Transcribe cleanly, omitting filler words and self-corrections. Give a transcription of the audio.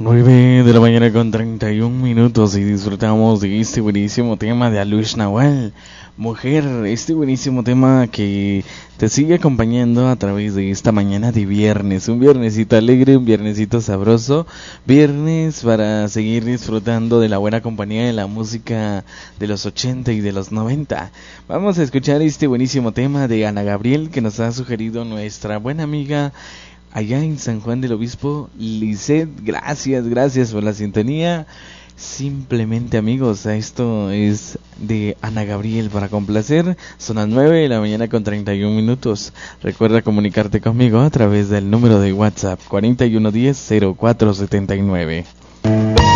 9 de la mañana con 31 minutos y disfrutamos de este buenísimo tema de Alush Nawal, Mujer, este buenísimo tema que te sigue acompañando a través de esta mañana de viernes, un viernesito alegre, un viernesito sabroso, viernes para seguir disfrutando de la buena compañía de la música de los 80 y de los 90. Vamos a escuchar este buenísimo tema de Ana Gabriel que nos ha sugerido nuestra buena amiga allá en San Juan del Obispo, Lisette. Gracias por la sintonía. Simplemente amigos, esto es de Ana Gabriel para complacer. Son las 9 de la mañana con 31 minutos. Recuerda comunicarte conmigo a través del número de WhatsApp 4110-0479.